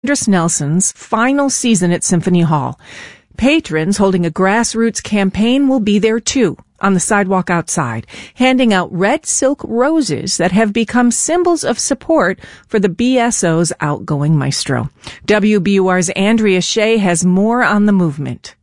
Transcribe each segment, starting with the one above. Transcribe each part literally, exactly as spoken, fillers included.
Andris Nelson's final season at Symphony Hall. Patrons holding a grassroots campaign will be there too, on the sidewalk outside, handing out red silk roses that have become symbols of support for the B S O's outgoing maestro. W B U R's Andrea Shea has more on the movement.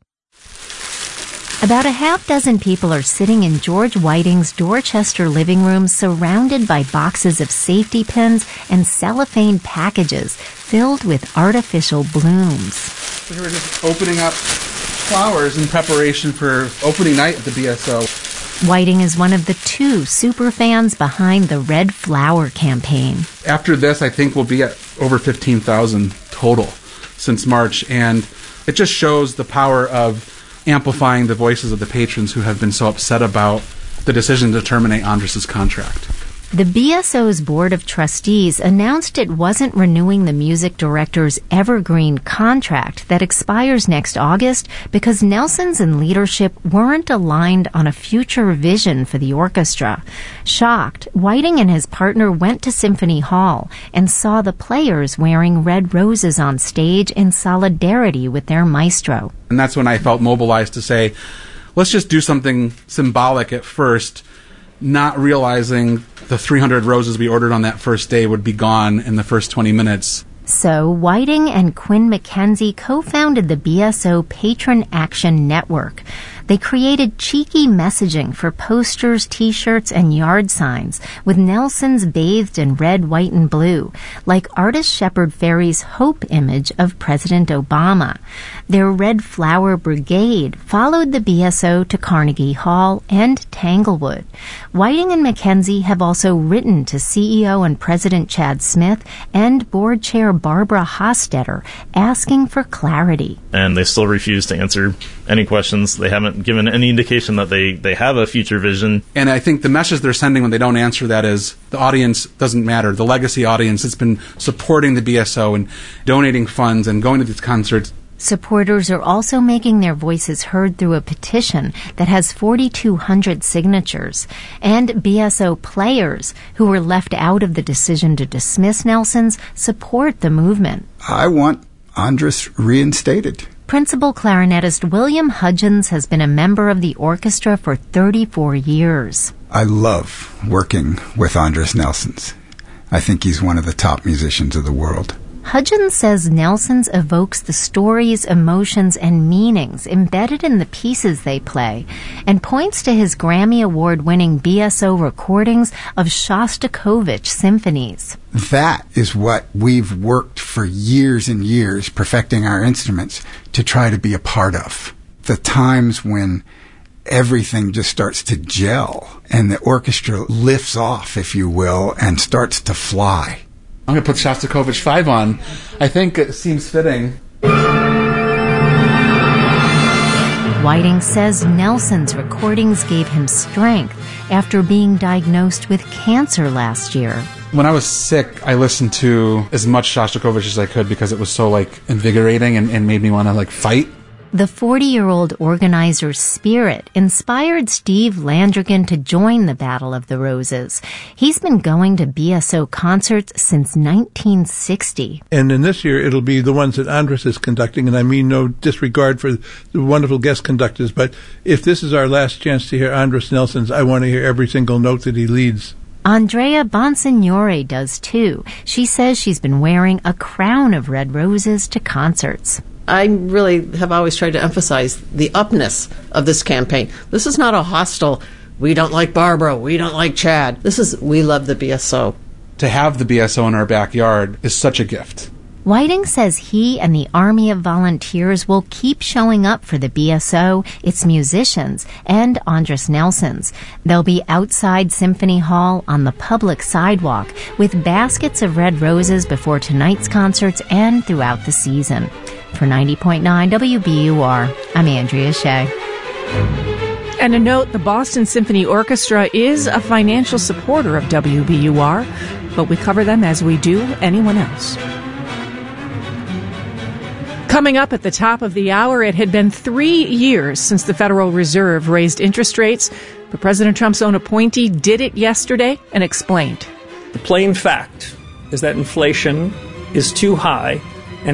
About a half dozen people are sitting in George Whiting's Dorchester living room surrounded by boxes of safety pins and cellophane packages filled with artificial blooms. So here we're just opening up flowers in preparation for opening night at the B S O. Whiting is one of the two superfans behind the Red Flower campaign. After this, I think we'll be at over fifteen thousand total since March, and it just shows the power of amplifying the voices of the patrons who have been so upset about the decision to terminate Andris's contract. The B S O's Board of Trustees announced it wasn't renewing the music director's evergreen contract that expires next August because Nelson's and leadership weren't aligned on a future vision for the orchestra. Shocked, Whiting and his partner went to Symphony Hall and saw the players wearing red roses on stage in solidarity with their maestro. And that's when I felt mobilized to say, let's just do something symbolic at first, not realizing the three hundred roses we ordered on that first day would be gone in the first twenty minutes. So, Whiting and Quinn McKenzie co-founded the B S O Patron Action Network. They created cheeky messaging for posters, T-shirts, and yard signs with Nelson's bathed in red, white, and blue, like artist Shepard Fairey's hope image of President Obama. Their Red Flower Brigade followed the B S O to Carnegie Hall and Tanglewood. Whiting and McKenzie have also written to C E O and President Chad Smith and Board Chair Barbara Hostetter asking for clarity. And they still refuse to answer any questions. They haven't given any indication that they, they have a future vision. And I think the message they're sending when they don't answer that is the audience doesn't matter. The legacy audience that's been supporting the B S O and donating funds and going to these concerts. Supporters are also making their voices heard through a petition that has forty-two hundred signatures. And B S O players, who were left out of the decision to dismiss Nelson's, support the movement. I want Andris reinstated. Principal clarinetist William Hudgens has been a member of the orchestra for thirty-four years. I love working with Andris Nelsons. I think he's one of the top musicians of the world. Hudgens says Nelson's evokes the stories, emotions, and meanings embedded in the pieces they play, and points to his Grammy Award-winning B S O recordings of Shostakovich symphonies. That is what we've worked for years and years, perfecting our instruments, to try to be a part of. The times when everything just starts to gel, and the orchestra lifts off, if you will, and starts to fly. I'm going to put Shostakovich five on. I think it seems fitting. Whiting says Nelson's recordings gave him strength after being diagnosed with cancer last year. When I was sick, I listened to as much Shostakovich as I could because it was so like invigorating and, and made me want to like fight. The forty-year-old organizer's spirit inspired Steve Landrigan to join the Battle of the Roses. He's been going to B S O concerts since nineteen sixty. And in this year, it'll be the ones that Andris is conducting, and I mean no disregard for the wonderful guest conductors, but if this is our last chance to hear Andris Nelson's, I want to hear every single note that he leads. Andrea Bonsignore does too. She says she's been wearing a crown of red roses to concerts. I really have always tried to emphasize the upness of this campaign. This is not a hostile, we don't like Barbara, we don't like Chad. This is, we love the B S O. To have the B S O in our backyard is such a gift. Whiting says he and the army of volunteers will keep showing up for the B S O, its musicians, and Andris Nelson's. They'll be outside Symphony Hall on the public sidewalk with baskets of red roses before tonight's concerts and throughout the season. For ninety point nine W B U R, I'm Andrea Shea. And a note, the Boston Symphony Orchestra is a financial supporter of W B U R, but we cover them as we do anyone else. Coming up at the top of the hour, it had been three years since the Federal Reserve raised interest rates, but President Trump's own appointee did it yesterday and explained. The plain fact is that inflation is too high